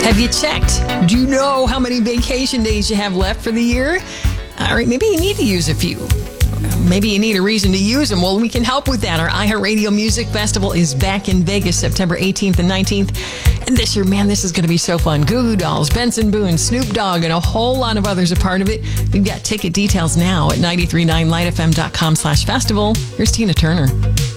Have you checked? Do you know how many vacation days you have left for the year? All right, maybe you need to use a few. Maybe you need a reason to use them. Well, we can help with that. Our iHeartRadio Music Festival is back in Vegas September 18th and 19th. And this year, man, this is going to be so fun. Goo Goo Dolls, Benson Boone, Snoop Dogg, and a whole lot of others are part of it. We've got ticket details now at 939lightfm.com/festival. Here's Tina Turner.